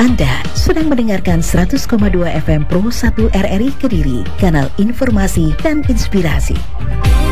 Anda sedang mendengarkan 100,2 FM Pro 1 RRI Kediri, kanal informasi dan inspirasi.